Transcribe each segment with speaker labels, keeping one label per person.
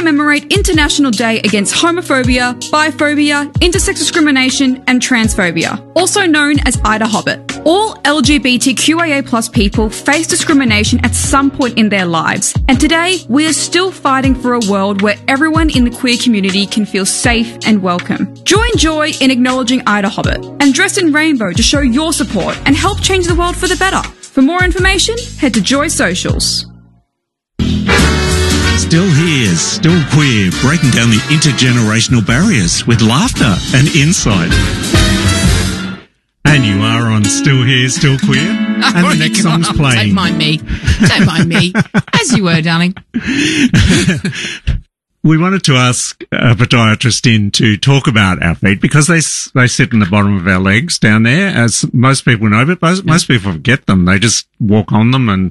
Speaker 1: commemorate International Day Against Homophobia, Biphobia, Intersex Discrimination and Transphobia, also known as Ida Hobbit. All LGBTQIA+ people face discrimination at some point in their lives, and today we are still fighting for a world where everyone in the queer community can feel safe and welcome. Join Joy in acknowledging Ida Hobbit and dress in rainbow to show your support and help change the world for the better. For more information, head to Joy Socials.
Speaker 2: Still here, still queer, breaking down the intergenerational barriers with laughter and insight. And you are on Still Here, Still Queer. And the next song's playing.
Speaker 3: Don't mind me. Don't mind me. As you were, darling.
Speaker 2: We wanted to ask a podiatrist in to talk about our feet because they sit in the bottom of our legs down there, as most people know, but most people forget them. They just walk on them and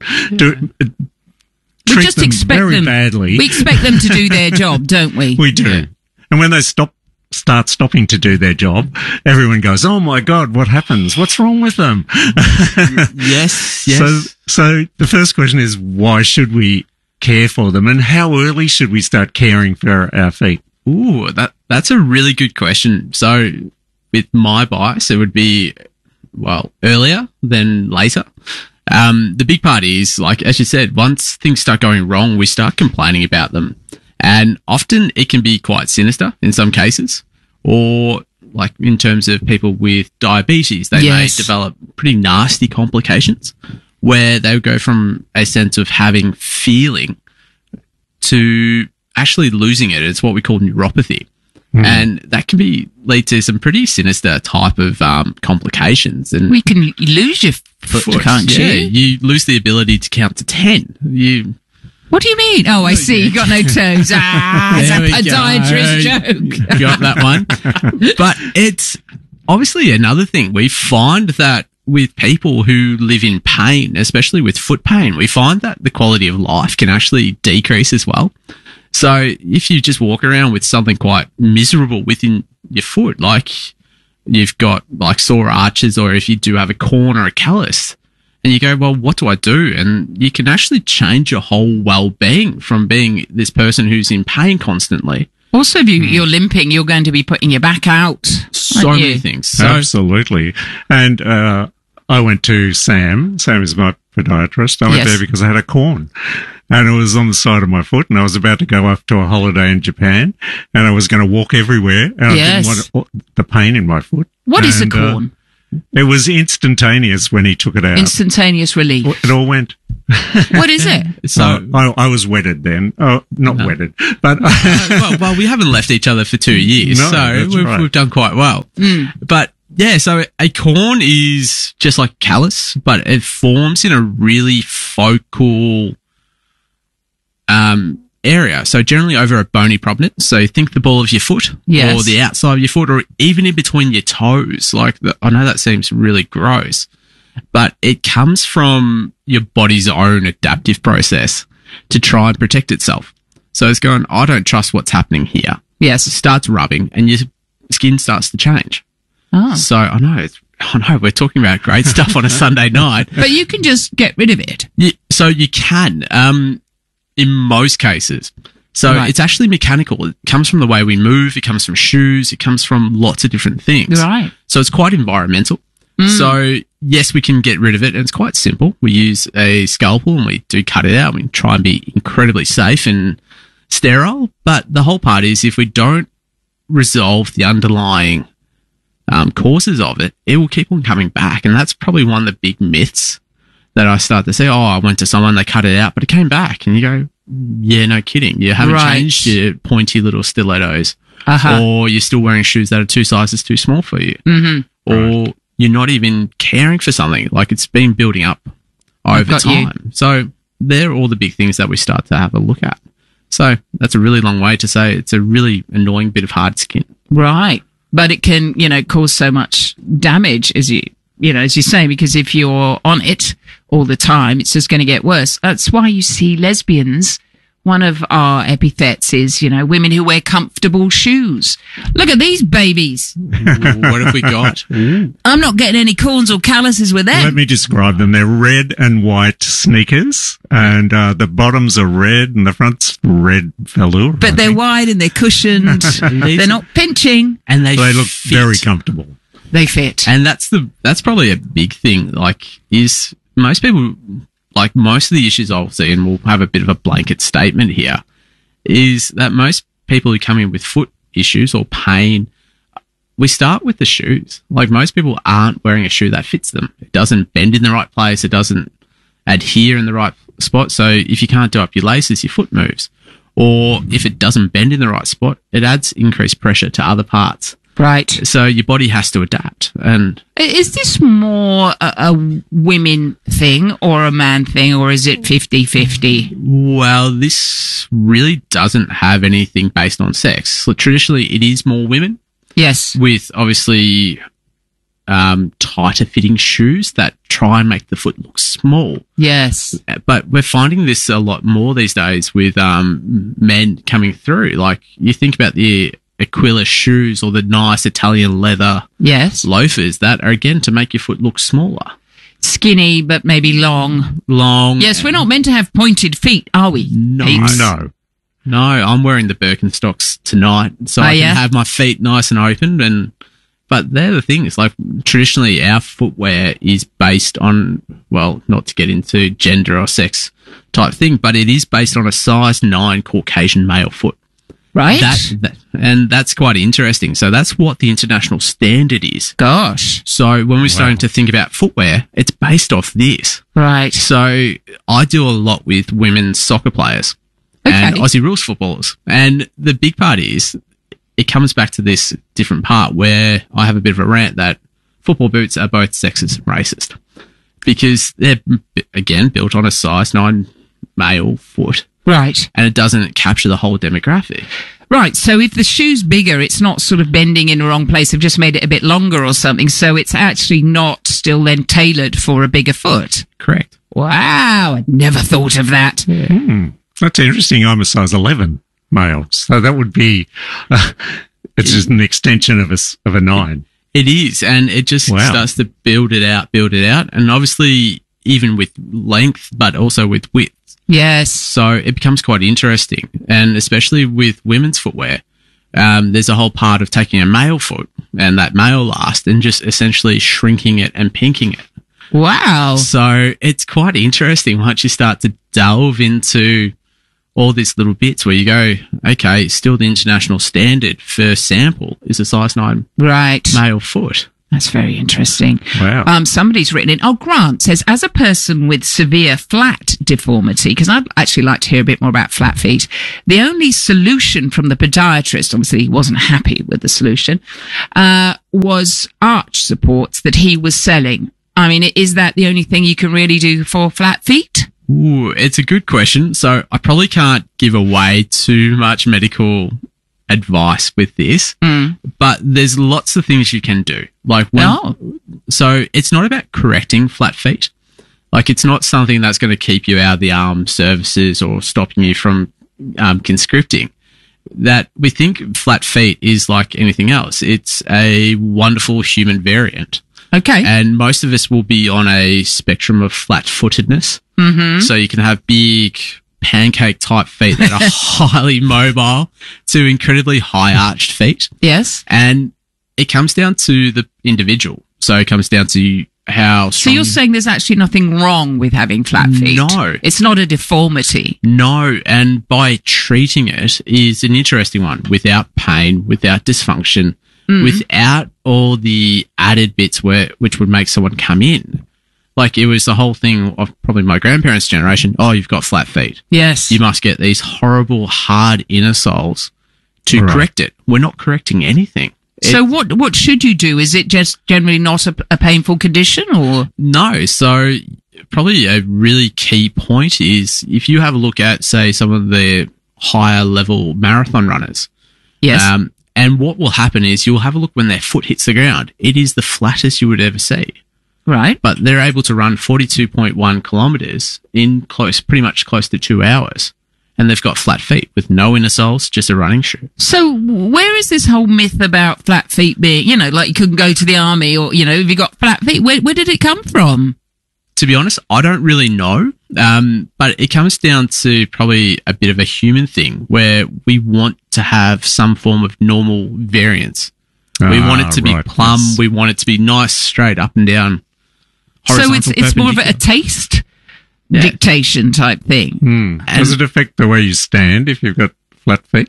Speaker 2: treat them very badly.
Speaker 3: We expect them to do their job, don't we?
Speaker 2: We do. Yeah. And when they start stopping to do their job, everyone goes, "Oh my God, what happens? What's wrong with them?"
Speaker 4: Yes.
Speaker 2: So the first question is, why should we care for them, and how early should we start caring for our feet?
Speaker 4: Ooh, that's a really good question. So with my bias, it would be, earlier than later. The big part is, like, as you said, once things start going wrong, we start complaining about them. And often it can be quite sinister in some cases, or like in terms of people with diabetes, they may develop pretty nasty complications where they would go from a sense of having feeling to actually losing it. It's what we call neuropathy. And that can lead to some pretty sinister type of complications. And
Speaker 3: you can lose your foot, can't you?
Speaker 4: Yeah, you lose the ability to count to 10.
Speaker 3: What do you mean? Oh, I see. You got no toes. It's a podiatrist joke.
Speaker 4: Got that one. But it's obviously another thing. We find that with people who live in pain, especially with foot pain, we find that the quality of life can actually decrease as well. So if you just walk around with something quite miserable within your foot, like you've got like sore arches, or if you do have a corn or a callus, and you go, well, what do I do? And you can actually change your whole well-being from being this person who's in pain constantly.
Speaker 3: Also, if you're limping, you're going to be putting your back out.
Speaker 4: So many things. So,
Speaker 2: absolutely. And I went to Sam. Sam is my podiatrist. I went there because I had a corn. And it was on the side of my foot, and I was about to go off to a holiday in Japan, and I was going to walk everywhere, and I didn't want the pain in my foot.
Speaker 3: What is a corn?
Speaker 2: It was instantaneous when he took it out.
Speaker 3: Instantaneous relief.
Speaker 2: It all went.
Speaker 3: What is it?
Speaker 4: So
Speaker 2: I was wedded then. Oh, not wedded, but
Speaker 4: well, we haven't left each other for 2 years, so we've done quite well. But yeah, so a corn is just like callus, but it forms in a really focal area. So generally over a bony prominence. So think the ball of your foot, or the outside of your foot, or even in between your toes. I know that seems really gross, but it comes from your body's own adaptive process to try and protect itself. So it's going, I don't trust what's happening here. Yes, it starts rubbing and your skin starts to change. Oh. So I know we're talking about great stuff on a Sunday night.
Speaker 3: But you can just get rid of it.
Speaker 4: So you can. In most cases. So it's actually mechanical. It comes from the way we move. It comes from shoes. It comes from lots of different things.
Speaker 3: Right.
Speaker 4: So it's quite environmental. So yes, we can get rid of it, and it's quite simple. We use a scalpel and we do cut it out. We try and be incredibly safe and sterile. But the whole part is, if we don't resolve the underlying causes of it, it will keep on coming back. And that's probably one of the big myths that I start to say, I went to someone, they cut it out, but it came back. And you go, yeah, no kidding. You haven't changed your pointy little stilettos. Or you're still wearing shoes that are 2 sizes too small for you. Or you're not even caring for something. Like, it's been building up over time. So they're all the big things that we start to have a look at. So that's a really long way to say it's a really annoying bit of hard skin.
Speaker 3: Right. But it can, cause so much damage, as you say, because if you're on it all the time, it's just going to get worse. That's why you see lesbians one of our epithets is, women who wear comfortable shoes. Look at these babies.
Speaker 4: What have we got?
Speaker 3: I'm not getting any corns or calluses with them.
Speaker 2: Let me describe them. They're red and white sneakers, and the bottoms are red and the front's red velour.
Speaker 3: But they're wide and they're cushioned. They're not pinching.
Speaker 4: And they
Speaker 2: look
Speaker 4: fit.
Speaker 2: very comfortable.
Speaker 3: They fit.
Speaker 4: And that's probably a big thing. Is most people, most of the issues I'll see, and we'll have a bit of a blanket statement here, is that most people who come in with foot issues or pain, we start with the shoes. Most people aren't wearing a shoe that fits them. It doesn't bend in the right place. It doesn't adhere in the right spot. So if you can't do up your laces, your foot moves. Or if it doesn't bend in the right spot, it adds increased pressure to other parts.
Speaker 3: Right.
Speaker 4: So your body has to adapt. And
Speaker 3: is this more a women thing or a man thing, or is it 50-50?
Speaker 4: Well, this really doesn't have anything based on sex. So traditionally, it is more women.
Speaker 3: Yes.
Speaker 4: With obviously tighter fitting shoes that try and make the foot look small.
Speaker 3: Yes.
Speaker 4: But we're finding this a lot more these days with men coming through. You think about the Aquila shoes or the nice Italian leather loafers that are, again, to make your foot look smaller.
Speaker 3: Skinny, but maybe long. Yes, we're not meant to have pointed feet, are we?
Speaker 4: No. No, I'm wearing the Birkenstocks tonight, so I can have my feet nice and open. But they're the things. Traditionally, our footwear is based on, not to get into gender or sex type thing, but it is based on a size 9 Caucasian male foot.
Speaker 3: Right.
Speaker 4: And that's quite interesting. So that's what the international standard is.
Speaker 3: Gosh.
Speaker 4: So when we're starting to think about footwear, it's based off this.
Speaker 3: Right.
Speaker 4: So I do a lot with women's soccer players and Aussie rules footballers. And the big part is it comes back to this different part where I have a bit of a rant that football boots are both sexist and racist because they're, again, built on a size 9 male foot.
Speaker 3: Right.
Speaker 4: And it doesn't capture the whole demographic.
Speaker 3: Right. So if the shoe's bigger, it's not sort of bending in the wrong place. They've just made it a bit longer or something. So it's actually not still then tailored for a bigger foot.
Speaker 4: Correct.
Speaker 3: Wow. I'd never thought of that.
Speaker 2: Yeah. That's interesting. I'm a size 11 male. So that would be, it's just an extension of a 9.
Speaker 4: It is. And it just starts to build it out. And obviously, even with length, but also with width.
Speaker 3: Yes.
Speaker 4: So it becomes quite interesting. And especially with women's footwear, there's a whole part of taking a male foot and that male last and just essentially shrinking it and pinking it.
Speaker 3: Wow.
Speaker 4: So it's quite interesting once you start to delve into all these little bits where you go, okay, still the international standard for sample is a size 9 male foot.
Speaker 3: That's very interesting.
Speaker 2: Wow.
Speaker 3: Somebody's written in. Grant says, as a person with severe flat deformity, because I'd actually like to hear a bit more about flat feet, the only solution from the podiatrist, obviously he wasn't happy with the solution, was arch supports that he was selling. I mean, is that the only thing you can really do for flat feet?
Speaker 4: Ooh, it's a good question. So I probably can't give away too much medical advice with this, but there's lots of things you can do. So it's not about correcting flat feet. It's not something that's going to keep you out of the armed services or stopping you from conscripting. That we think flat feet is like anything else. It's a wonderful human variant.
Speaker 3: Okay.
Speaker 4: And most of us will be on a spectrum of flat-footedness. Mm-hmm. So you can have big pancake type feet that are highly mobile to incredibly high arched feet.
Speaker 3: Yes.
Speaker 4: And it comes down to the individual. So it comes down to how strong.
Speaker 3: So you're saying there's actually nothing wrong with having flat feet?
Speaker 4: No.
Speaker 3: It's not a deformity?
Speaker 4: No. And by treating it is an interesting one without pain, without dysfunction, without all the added bits which would make someone come in. It was the whole thing of probably my grandparents' generation. Oh, you've got flat feet.
Speaker 3: Yes.
Speaker 4: You must get these horrible, hard inner soles to correct it. We're not correcting anything.
Speaker 3: So what should you do? Is it just generally not a painful condition or?
Speaker 4: No. So probably a really key point is if you have a look at, say, some of the higher level marathon runners.
Speaker 3: Yes.
Speaker 4: And what will happen is you'll have a look when their foot hits the ground. It is the flattest you would ever see.
Speaker 3: Right.
Speaker 4: But they're able to run 42.1 kilometers in pretty much close to 2 hours. and they've got flat feet with no inner soles, just a running shoe.
Speaker 3: So where is this whole myth about flat feet being, you know, like you couldn't go to the army or, you know, if you got flat feet, where did it come from?
Speaker 4: To be honest, I don't really know, but it comes down to probably a bit of a human thing where we want to have some form of normal variance. We want it to be plumb. Yes. We want it to be nice, straight up and down.
Speaker 3: So it's more of a taste dictation type thing.
Speaker 2: Does it affect the way you stand if you've got flat feet,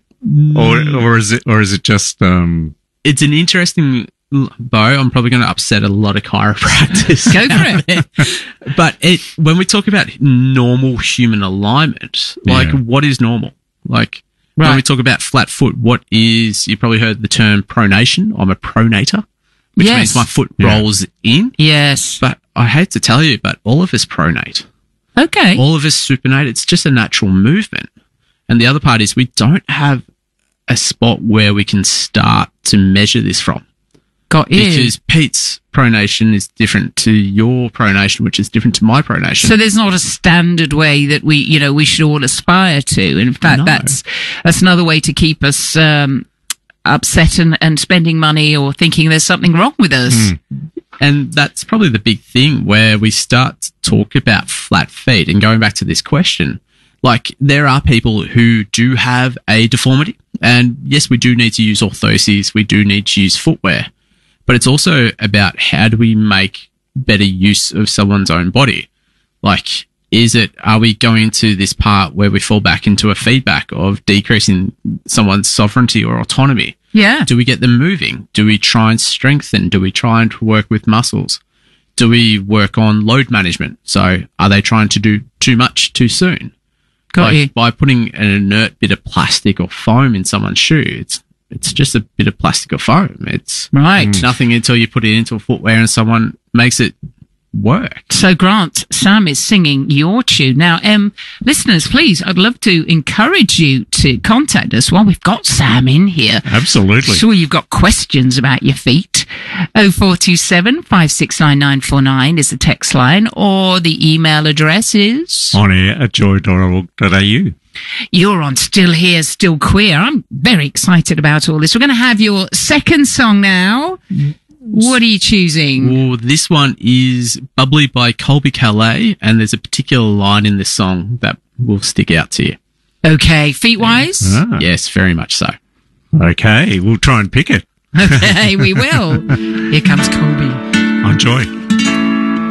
Speaker 2: or is it just?
Speaker 4: It's an interesting. Bo, I'm probably going to upset a lot of chiropractors.
Speaker 3: Go for it.
Speaker 4: But when we talk about normal human alignment, like what is normal? Like when we talk about flat foot, you probably heard the term pronation. I'm a pronator, which means my foot rolls in.
Speaker 3: Yes.
Speaker 4: But I hate to tell you, but all of us pronate.
Speaker 3: Okay.
Speaker 4: All of us supinate. It's just a natural movement. And the other part is we don't have a spot where we can start to measure this from.
Speaker 3: Got you.
Speaker 4: Because Pete's pronation is different to your pronation, which is different to my pronation.
Speaker 3: So there's not a standard way that we should all aspire to. In fact, that's another way to keep us upset and spending money or thinking there's something wrong with us.
Speaker 4: And that's probably the big thing where we start to talk about flat feet. And going back to this question, like there are people who do have a deformity. And yes, we do need to use orthoses. We do need to use footwear. But it's also about how do we make better use of someone's own body? Like, are we going to this part where we fall back into a feedback of decreasing someone's sovereignty or autonomy?
Speaker 3: Yeah.
Speaker 4: Do we get them moving? Do we try and strengthen? Do we try and work with muscles? Do we work on load management? So are they trying to do too much too soon?
Speaker 3: Got you.
Speaker 4: By putting an inert bit of plastic or foam in someone's shoe, it's just a bit of plastic or foam. It's nothing until you put it into a footwear and someone makes it work.
Speaker 3: So, Grant, Sam is singing your tune. Now, listeners, please, I'd love to encourage you to contact us while we've got Sam in here.
Speaker 2: Absolutely.
Speaker 3: Sure, you've got questions about your feet. 0427 569949 is the text line, or the email address is
Speaker 2: onair@joy.org.au.
Speaker 3: You're on Still Here, Still Queer. I'm very excited about all this. We're going to have your second song now. What are you choosing?
Speaker 4: Well, this one is Bubbly by Colby Calais, and there's a particular line in this song that will stick out to you.
Speaker 3: Okay, feet-wise?
Speaker 4: Yes, very much so.
Speaker 2: Okay, we'll try and pick it.
Speaker 3: Okay, we will. Here comes Colby.
Speaker 2: Enjoy.